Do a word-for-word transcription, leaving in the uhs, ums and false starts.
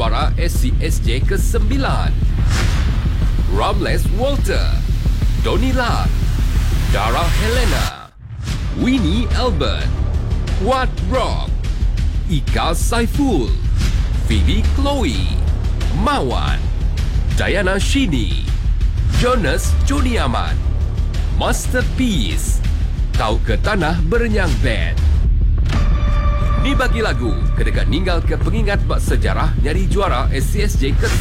juara S C S J ke sembilan. Ramles Walter, Donnie Lat, Dara Helena, Winnie Albert, Wat Rock, Ika Saiful, Phoebe Chloe, Mawan, Diana Shini, Jonas Joni Aman, Masterpiece, Kau ke Tanah Berenyang Band. Ni bagi lagu kedekat ninggal ke pengingat bak sejarah nyari juara S C S J ke